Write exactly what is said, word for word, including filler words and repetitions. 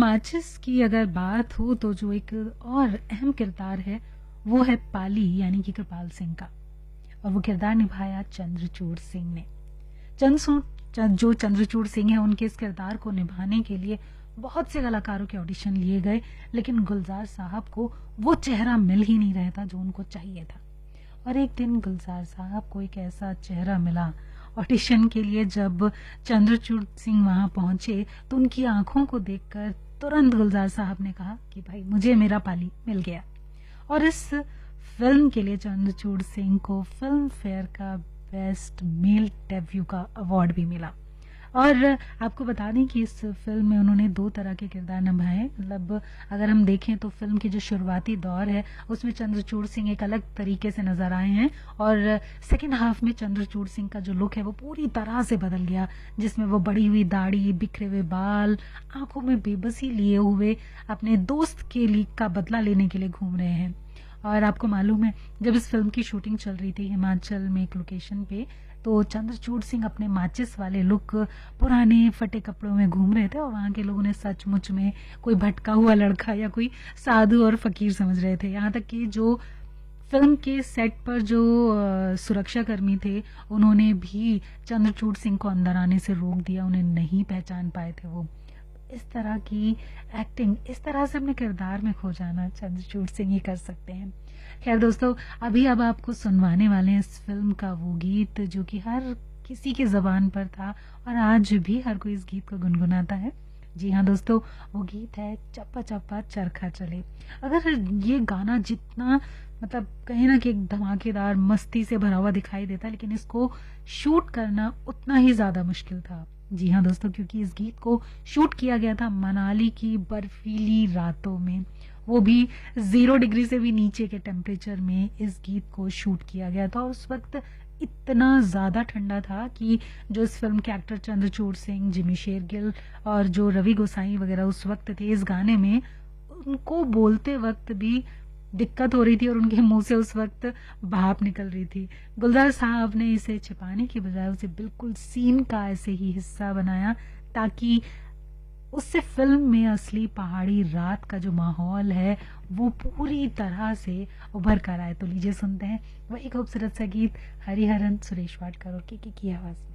माचिस की अगर बात हो तो जो एक और अहम किरदार है वो है पाली यानी कि कृपाल सिंह का, और वो किरदार निभाया चंद्रचूड़ सिंह ने। चंद्र जो चंद्रचूड़ सिंह है उनके इस किरदार को निभाने के लिए बहुत से कलाकारों के ऑडिशन लिए गए, लेकिन गुलजार साहब को वो चेहरा मिल ही नहीं रहा था जो उनको चाहिए था। और एक दिन गुलजार साहब को एक ऐसा चेहरा मिला ऑडिशन के लिए। जब चंद्रचूड़ सिंह वहां पहुंचे तो उनकी आंखों को देखकर तुरंत गुलजार साहब ने कहा कि भाई मुझे मेरा पाली मिल गया। और इस फिल्म के लिए चंद्रचूड़ सिंह को फिल्म फेयर का बेस्ट मेल डेब्यू का अवार्ड भी मिला। और आपको बता दें कि इस फिल्म में उन्होंने दो तरह के किरदार निभाए। मतलब अगर हम देखें तो फिल्म की जो शुरुआती दौर है उसमें चंद्रचूड़ सिंह एक अलग तरीके से नजर आए हैं, और सेकंड हाफ में चंद्रचूड़ सिंह का जो लुक है वो पूरी तरह से बदल गया, जिसमें वो बड़ी हुई दाढ़ी, बिखरे हुए बाल, आंखों में बेबसी लिए हुए अपने दोस्त के लिए का बदला लेने के लिए घूम रहे हैं। और आपको मालूम है जब इस फिल्म की शूटिंग चल रही थी हिमाचल में एक लोकेशन पे, तो चंद्रचूड़ सिंह अपने माचिस वाले लुक, पुराने फटे कपड़ों में घूम रहे थे, और वहां के लोगों ने सचमुच में कोई भटका हुआ लड़का या कोई साधु और फकीर समझ रहे थे। यहाँ तक कि जो फिल्म के सेट पर जो सुरक्षा कर्मी थे उन्होंने भी चंद्रचूड़ सिंह को अंदर आने से रोक दिया, उन्हें नहीं पहचान पाए थे वो। इस तरह की एक्टिंग, इस तरह से अपने किरदार में खो जाना चंद्रचूड़ सिंह ही कर सकते हैं। खैर दोस्तों, अभी अब आपको सुनवाने वाले हैं इस फिल्म का वो गीत जो कि हर किसी की जबान पर था और आज भी हर कोई इस गीत को गुनगुनाता है। जी हाँ दोस्तों, वो गीत है चप्पा चप्पा चरखा चले। अगर ये गाना जितना मतलब कहीं ना कहीं धमाकेदार मस्ती से भरा हुआ दिखाई देता, लेकिन इसको शूट करना उतना ही ज्यादा मुश्किल था। जी हाँ दोस्तों, क्योंकि इस गीत को शूट किया गया था मनाली की बर्फीली रातों में, वो भी जीरो डिग्री से भी नीचे के टेम्परेचर में इस गीत को शूट किया गया था। और उस वक्त इतना ज्यादा ठंडा था कि जो इस फिल्म के एक्टर चंद्रचूड़ सिंह, जिमी शेरगिल और जो रवि गोसाई वगैरह उस वक्त थे इस गाने में, उनको बोलते वक्त भी दिक्कत हो रही थी और उनके मुंह से उस वक्त भाप निकल रही थी। गुलजार साहब ने इसे छिपाने की बजाय उसे बिल्कुल सीन का ऐसे ही हिस्सा बनाया ताकि उससे फिल्म में असली पहाड़ी रात का जो माहौल है वो पूरी तरह से उभर कर आए। तो लीजिए सुनते हैं वही खूबसूरत सा गीत हरिहरन सुरेश वाडकर और के की आवाज में।